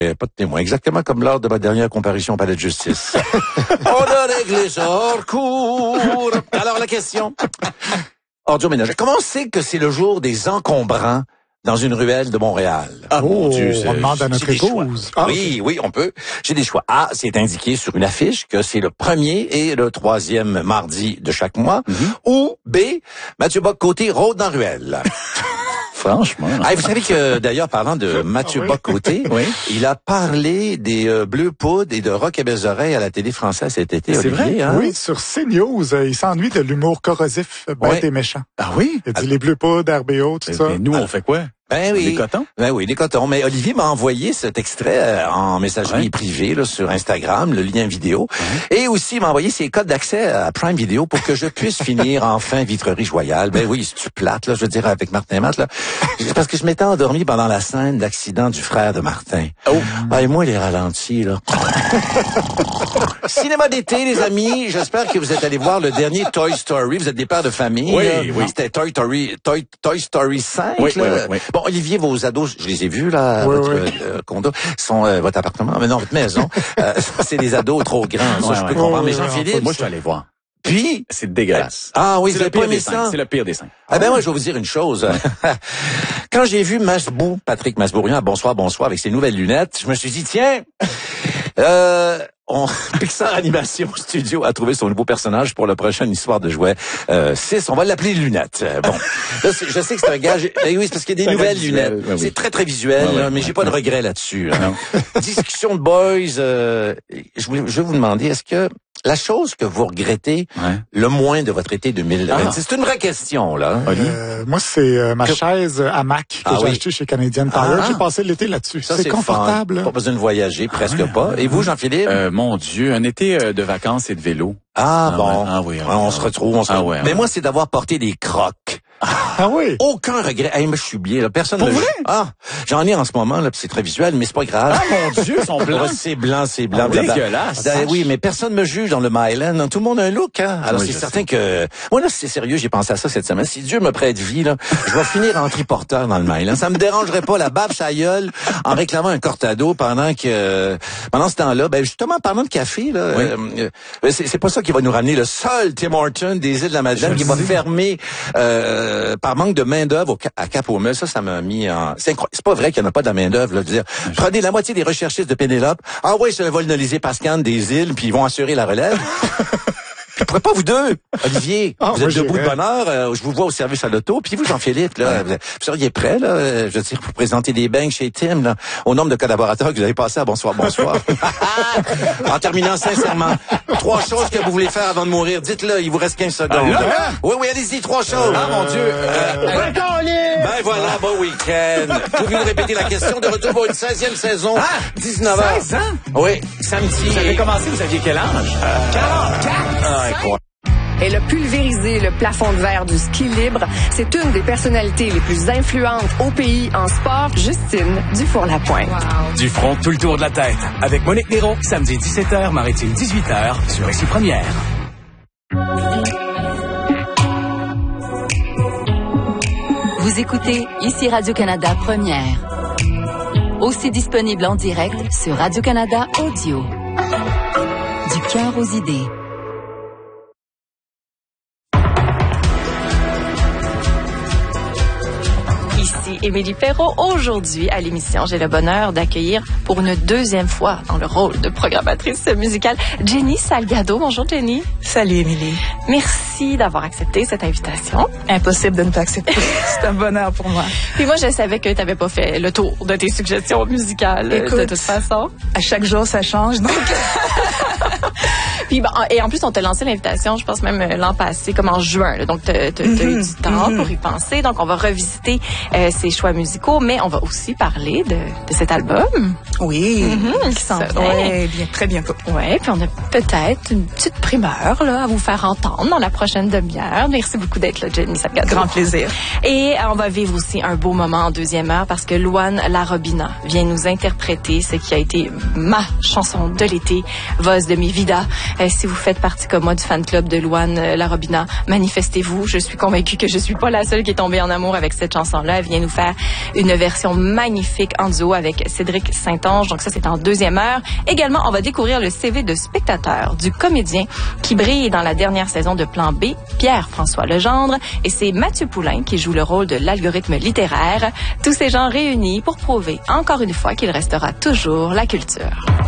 Pas de témoin, exactement comme lors de ma dernière comparution au palais de justice. On a réglé ça hors cours. Alors, la question. Ordure ménagère. Comment on sait que c'est le jour des encombrants dans une ruelle de Montréal? Ah, mon Dieu. On demande à notre épouse. Oui, on peut. J'ai des choix. A, c'est indiqué sur une affiche que c'est le 1er et le 3e mardi de chaque mois. Ou B, Mathieu Bock-Côté rôde dans ruelle. Franchement. Vous savez que, d'ailleurs, parlant de Mathieu Bock-Côté, il a parlé des Bleus Poudres et de Rock et Belles Oreilles à la télé française cet été. C'est Olivier, vrai? hein? Oui, sur CNews, il s'ennuie de l'humour corrosif, bête et méchant. Ah oui? Il a dit les Bleus Poudres, RBO, tout ça. Mais nous, on fait quoi? Ben oui. Des cotons? Ben oui, des cotons. Mais Olivier m'a envoyé cet extrait en messagerie privée là, sur Instagram, le lien vidéo. Et aussi, il m'a envoyé ses codes d'accès à Prime Video pour que je puisse finir enfin Vitrerie Royale. Ben oui, c'est plate, là, je veux dire, avec Martin et Matt, là. Parce que je m'étais endormi pendant la scène d'accident du frère de Martin. Et moi, les ralentis, là. Cinéma d'été, les amis. J'espère que vous êtes allés voir le dernier Toy Story. Vous êtes des pères de famille. Oui. C'était Toy Story 5. Oui. Bon, Olivier, vos ados, je les ai vus, là, votre condo, sont votre appartement, mais non, votre maison. C'est des ados trop grands, ça, je peux comprendre. Mais Jean-Philippe... Moi, je suis allé voir. Puis... C'est dégueulasse. Ah oui, c'est vous avez pas aimé des ça? C'est le pire des cinq. Moi, je vais vous dire une chose. Quand j'ai vu Patrick Masbourian, bonsoir, avec ses nouvelles lunettes, je me suis dit, tiens... Pixar Animation Studio a trouvé son nouveau personnage pour la prochaine histoire de jouets 6. On va l'appeler Lunette. Bon, là, je sais que c'est un gars... oui, c'est parce qu'il y a des nouvelles lunettes. Oui. C'est très, très visuel, mais j'ai pas de regret là-dessus. Discussion de boys. Je vais vous demander, est-ce que la chose que vous regrettez le moins de votre été 2026, c'est une vraie question, là. Moi, c'est ma chaise hamac que j'ai achetée chez Canadian Tire. J'ai passé l'été là-dessus. Ça, c'est confortable. Pas besoin de voyager, presque pas. Et vous, Jean-Philippe? Mon Dieu, un été de vacances et de vélo. On se retrouve. Mais moi, c'est d'avoir porté des Crocs. Ah oui? Aucun regret. Moi, je suis bien, là. Personne ne vrai? J'en ai en ce moment, là, puis c'est très visuel, mais c'est pas grave. Ah, mon Dieu, ils sont blancs. C'est blanc. Dégueulasse. Oui, mais personne me juge dans le Myland. Tout le monde a un look, hein. Alors, c'est certain que, moi, là, c'est sérieux, j'ai pensé à ça cette semaine. Si Dieu me prête vie, là, je vais finir en triporteur dans le Myland. Ça me dérangerait pas la bave sa gueule en réclamant un cortado pendant ce temps-là. Ben, justement, parlant de café, là, c'est pas ça qui va nous ramener le seul Tim Hortons des îles de la Madeleine qui va fermer, par manque de main-d'œuvre à Cap-aux-Meules. Ça m'a mis en... C'est pas vrai qu'il n'y en a pas de main-d'œuvre, là, de dire, prenez la moitié des recherchistes de Pénélope, c'est le volnolisé Pascal des îles, puis ils vont assurer la relève. Pourquoi pas vous deux? Olivier, vous êtes debout de bonne heure, je vous vois au service à l'auto, puis vous, Jean-Philippe, là, vous seriez prêt, là, je veux dire, pour présenter des bangs chez Tim, là, au nombre de collaborateurs que vous avez passé à bonsoir. En terminant, sincèrement, 3 choses que vous voulez faire avant de mourir, dites-le, il vous reste 15 secondes. Oui, allez-y, 3 choses. Ah, mon Dieu. Ben voilà, bon week-end. Pouvez-vous répéter la question de retour pour une 16e saison? 19h. 16 ans? Oui, samedi. Vous avez commencé, vous aviez quel âge? 44! Elle a pulvérisé le plafond de verre du ski libre. C'est une des personnalités les plus influentes au pays en sport, Justine Dufour-Lapointe. Wow. Du front tout le tour de la tête. Avec Monique Néraud, samedi 17h, Maritime 18h, sur Ici Première. Vous écoutez Ici Radio-Canada Première. Aussi disponible en direct sur Radio-Canada Audio. Du cœur aux idées. Ici Émilie Perrault. Aujourd'hui, à l'émission, j'ai le bonheur d'accueillir pour une 2e fois dans le rôle de programmatrice musicale Jenny Salgado. Bonjour Jenny. Salut Émilie. Merci d'avoir accepté cette invitation. Impossible de ne pas accepter. C'est un bonheur pour moi. Puis moi, je savais que tu n'avais pas fait le tour de tes suggestions musicales. Écoute, de toute façon. À chaque jour, ça change. Donc... Puis, et en plus, on t'a lancé l'invitation, je pense même l'an passé, comme en juin. Là. Donc, t'as eu du temps pour y penser. Donc, on va revisiter ces choix musicaux, mais on va aussi parler de cet album. Oui. Qui s'en vient. Oui, bien, très bientôt. Oui, puis on a peut-être une petite primeur là, à vous faire entendre dans la prochaine demi-heure. Merci beaucoup d'être là, Jenny Salgado. Grand plaisir. Et on va vivre aussi un beau moment en 2e heure parce que Louane Larobina vient nous interpréter ce qui a été ma chanson de l'été, Voz de mi vida. Si vous faites partie comme moi du fan club de Louane Larobina, manifestez-vous. Je suis convaincue que je suis pas la seule qui est tombée en amour avec cette chanson-là. Elle vient nous faire une version magnifique en duo avec Cédric Saint-Onge. Donc ça, c'est en deuxième heure. Également, on va découvrir le CV de spectateur du comédien qui brille dans la dernière saison de Plan B, Pierre-François Legendre. Et c'est Mathieu Poulain qui joue le rôle de l'algorithme littéraire. Tous ces gens réunis pour prouver encore une fois qu'il restera toujours la culture.